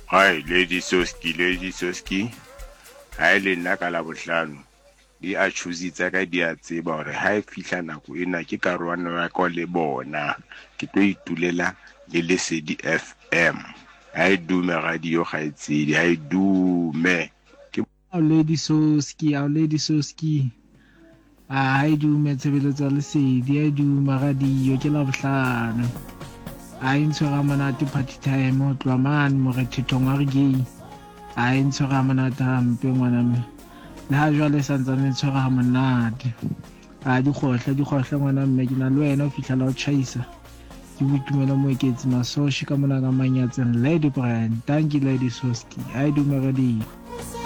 Hai Lady Soski ha ile nna ka la bohlano di a choositse ka di a tseba hore ha e fihla nako ena ke karwana ya ka le bona ke tlo itulela le Lesedi FM ha e dume radio ga itsedi ha e dume ke Lady Soski ha e dume tshebeletso Lesedi ha e dume radio ke la bohlano a intshwara monate party time o tloa mane morethethong wa re gay a intshwara monate hampe ngwana mme le ha jwale sa ntsane tshwara monate a di kgohla ngwana mme ke na le wena o fihla la o chaisa ke boitumelo mo eketsi masoshi ka mona ka manyatseng Lady Brand thank you Lady Soski I do radio.